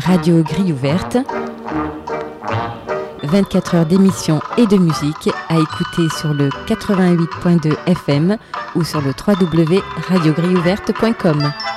Radio Grille Ouverte. 24 heures d'émission et de musique à écouter sur le 88.2 FM ou sur le www.radiogrilleouverte.com.